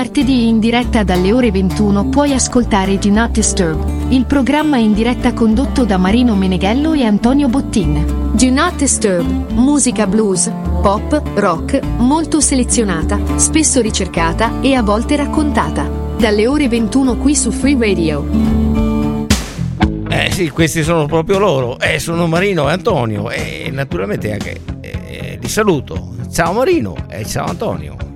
martedì in diretta dalle ore 21 puoi ascoltare Do Not Disturb, il programma in diretta condotto da Marino Meneghello e Antonio Bottin. Do Not Disturb, musica blues, pop, rock, molto selezionata, spesso ricercata e a volte raccontata. Dalle ore 21 qui su Free Radio. Sì, questi sono proprio loro. Sono Marino e Antonio e naturalmente anche li saluto. Ciao Marino e ciao Antonio.